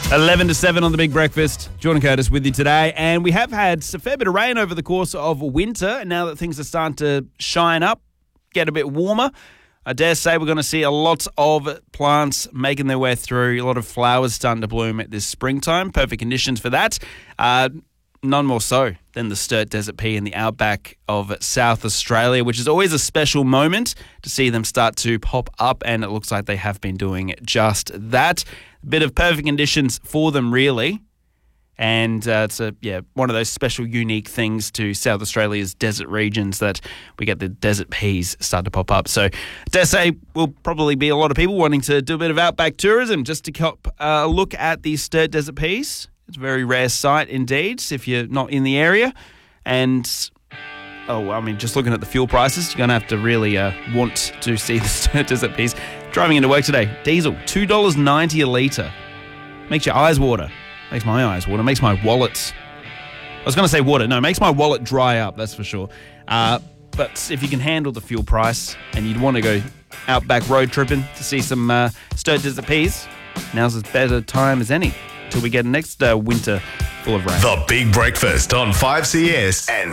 11 to 7 on The Big Breakfast. Jordan Curtis with you today. And we have had a fair bit of rain over the course of winter. And now that things are starting to shine up, get a bit warmer, I dare say we're going to see a lot of plants making their way through, a lot of flowers starting to bloom at this springtime. Perfect conditions for that. None more so than the Sturt Desert Pea in the outback of South Australia, which is always a special moment to see them start to pop up, and it looks like they have been doing just that. A bit of perfect conditions for them, really. And it's one of those special, unique things to South Australia's desert regions that we get the desert peas start to pop up. So, dare say, will probably be a lot of people wanting to do a bit of outback tourism just to look at these Sturt Desert Peas. It's a very rare sight indeed if you're not in the area. And, just looking at the fuel prices, you're going to have to really want to see the Sturt Desert Peas. Driving into work today, diesel, $2.90 a litre. Makes your eyes water. Makes my eyes water. Makes my wallet... I was going to say water. No, makes my wallet dry up, that's for sure. But if you can handle the fuel price and you'd want to go outback road tripping to see some Sturt Desert Peas, now's as better time as any. Till we get next winter full of rain. The Big Breakfast on 5CS and